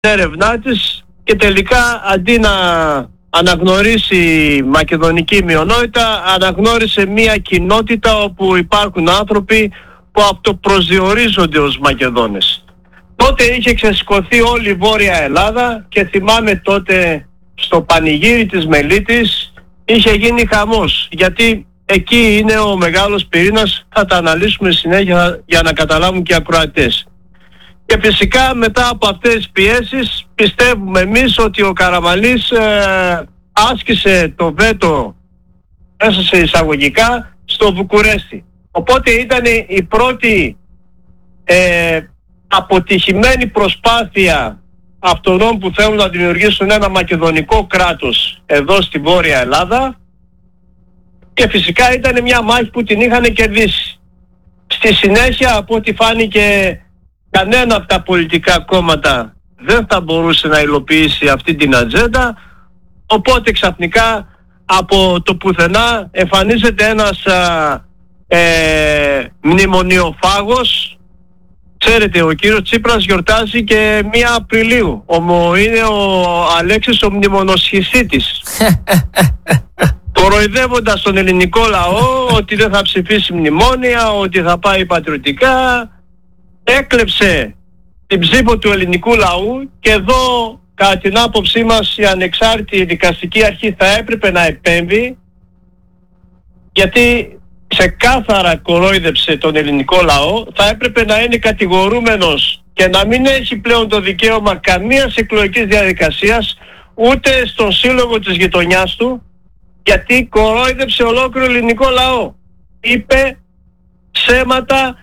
έρευνά της και τελικά αντί να αναγνωρίσει η μακεδονική μειονότητα, αναγνώρισε μια κοινότητα όπου υπάρχουν άνθρωποι που αυτοπροσδιορίζονται ως Μακεδόνες. Τότε είχε ξεσηκωθεί όλη η Βόρεια Ελλάδα και θυμάμαι τότε στο πανηγύρι της Μελίτης είχε γίνει χαμός, γιατί εκεί είναι ο μεγάλος πυρήνας, θα τα αναλύσουμε συνέχεια για να καταλάβουν και οι ακροατές. Και φυσικά μετά από αυτές τις πιέσεις πιστεύουμε εμείς ότι ο Καραμανλής άσκησε το βέτο μέσα σε εισαγωγικά στο Βουκουρέστι. Οπότε ήταν η πρώτη αποτυχημένη προσπάθεια αυτών που θέλουν να δημιουργήσουν ένα μακεδονικό κράτος εδώ στη Βόρεια Ελλάδα, και φυσικά ήταν μια μάχη που την είχαν κερδίσει. Στη συνέχεια, από ό,τι φάνηκε, κανένα από τα πολιτικά κόμματα δεν θα μπορούσε να υλοποιήσει αυτή την ατζέντα, οπότε ξαφνικά από το πουθενά εμφανίζεται ένας μνημονιοφάγος. Ξέρετε, ο κύριος Τσίπρας γιορτάζει και 1 Απριλίου. Είναι ο Αλέξης ο μνημονοσχησίτης. Κοροϊδεύοντας τον ελληνικό λαό ότι δεν θα ψηφίσει μνημόνια, ότι θα πάει πατριωτικά. Έκλεψε την ψήφο του ελληνικού λαού και εδώ, κατά την άποψή μας, η ανεξάρτητη δικαστική αρχή θα έπρεπε να επέμβει, γιατί ξεκάθαρα κορόιδεψε τον ελληνικό λαό. Θα έπρεπε να είναι κατηγορούμενος και να μην έχει πλέον το δικαίωμα καμίας εκλογικής διαδικασίας, ούτε στον σύλλογο της γειτονιάς του, γιατί κορόιδεψε ολόκληρο ελληνικό λαό. Είπε ψέματα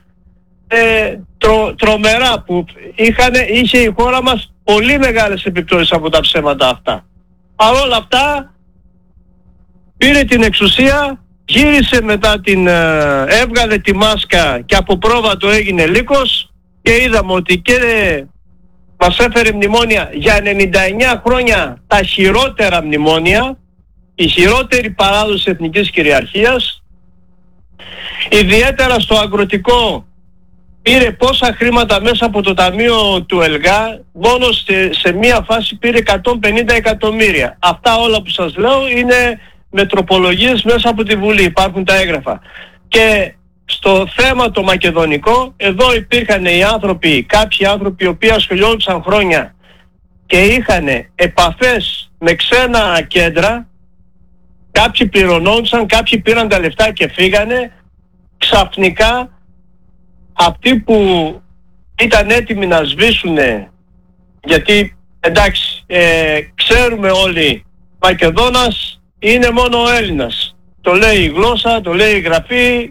τρομερά που είχε η χώρα μας πολύ μεγάλες επιπτώσεις από τα ψέματα αυτά. Παρ' όλα αυτά πήρε την εξουσία, γύρισε μετά έβγαλε τη μάσκα και από πρόβατο έγινε λύκος, και είδαμε ότι και μας έφερε μνημόνια για 99 χρόνια, τα χειρότερα μνημόνια, η χειρότερη παράδοση εθνικής κυριαρχίας. Ιδιαίτερα στο αγροτικό πήρε πόσα χρήματα μέσα από το ταμείο του ΕΛΓΑ, μόνο σε μία φάση πήρε 150 εκατομμύρια. Αυτά όλα που σας λέω είναι με τροπολογίες μέσα από τη Βουλή, υπάρχουν τα έγγραφα. Και στο θέμα το μακεδονικό, εδώ υπήρχαν κάποιοι άνθρωποι οι οποίοι ασχολιόντουσαν χρόνια και είχαν επαφές με ξένα κέντρα, κάποιοι πληρωνόντουσαν, κάποιοι πήραν τα λεφτά και φύγανε. Ξαφνικά αυτοί που ήταν έτοιμοι να σβήσουνε, γιατί εντάξει ξέρουμε όλοι, Μακεδόνας είναι μόνο ο Έλληνας, το λέει η γλώσσα, το λέει η γραφή,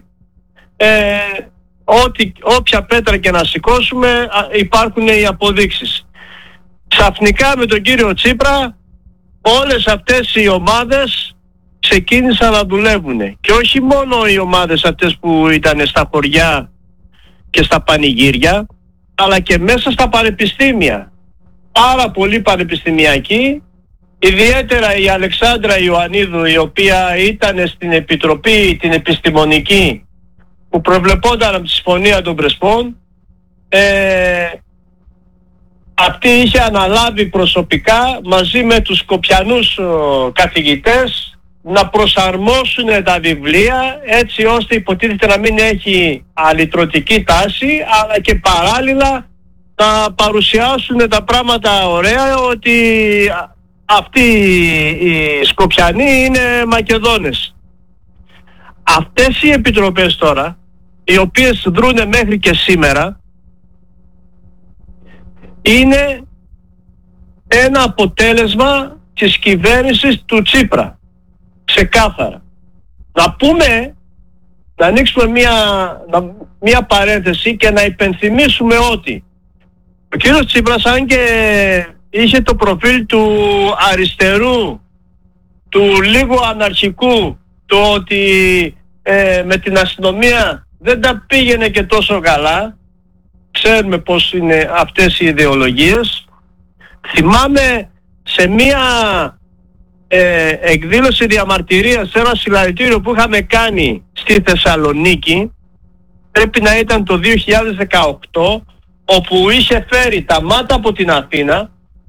όποια πέτρα και να σηκώσουμε υπάρχουν οι αποδείξεις. Ξαφνικά με τον κύριο Τσίπρα όλες αυτές οι ομάδες ξεκίνησαν να δουλεύουν, και όχι μόνο οι ομάδες αυτές που ήταν στα χωριά και στα πανηγύρια, αλλά και μέσα στα πανεπιστήμια. Πάρα πολλοί πανεπιστημιακοί, ιδιαίτερα η Αλεξάνδρα Ιωαννίδου, η οποία ήταν στην επιτροπή την επιστημονική που προβλεπόταν από τη Συμφωνία των Πρεσπών, αυτή είχε αναλάβει προσωπικά μαζί με τους σκοπιανούς καθηγητές να προσαρμόσουν τα βιβλία έτσι ώστε υποτίθεται να μην έχει αλυτρωτική τάση, αλλά και παράλληλα να παρουσιάσουν τα πράγματα ωραία, ότι αυτοί οι Σκοπιανοί είναι Μακεδόνες. Αυτές οι επιτροπές τώρα, οι οποίες δρούνε μέχρι και σήμερα, είναι ένα αποτέλεσμα της κυβέρνησης του Τσίπρα. Ξεκάθαρα. Να πούμε, να ανοίξουμε μια παρένθεση και να υπενθυμίσουμε ότι ο κύριος Τσίπρας, αν και είχε το προφίλ του αριστερού, του λίγο αναρχικού, το ότι με την αστυνομία δεν τα πήγαινε και τόσο καλά, ξέρουμε πως είναι αυτές οι ιδεολογίες. Θυμάμαι σε μια εκδήλωση διαμαρτυρίας σε ένα συλλαλητήριο που είχαμε κάνει στη Θεσσαλονίκη, πρέπει να ήταν το 2018, όπου είχε φέρει τα ΜΑΤ από την Αθήνα